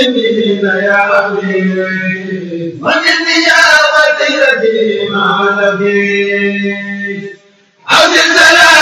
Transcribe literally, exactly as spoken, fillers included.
المؤمنين يا ربي وجدني يا وسيلتي مع النبي عود السلام